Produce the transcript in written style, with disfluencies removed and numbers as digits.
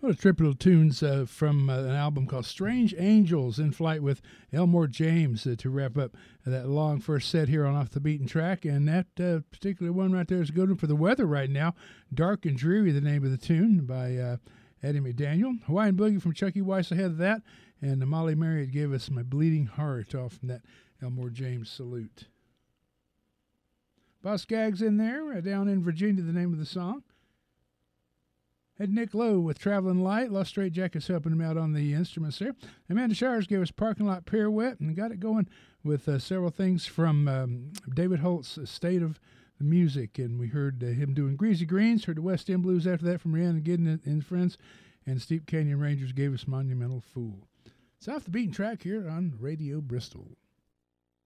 What a triple of tunes from an album called Strange Angels, in flight with Elmore James to wrap up that long first set here on Off the Beaten Track. And that particular one right there is a good one for the weather right now. Dark and Dreary, the name of the tune by Eddie McDaniel. Hawaiian Boogie from Chucky Weiss ahead of that. And Molly Marriott gave us My Bleeding Heart off from that Elmore James salute. Boss Skaggs in there, Down in Virginia, the name of the song. Had Nick Lowe with Traveling Light. Lost Straight Jackets helping him out on the instruments there. Amanda Shires gave us Parking Lot Pirouette and got it going with several things from David Holt's State of the Music. And we heard him doing Greasy Greens, heard the West End Blues after that from Rhiannon Giddens and Friends. And Steep Canyon Rangers gave us Monumental Fool. It's Off the Beaten Track here on Radio Bristol.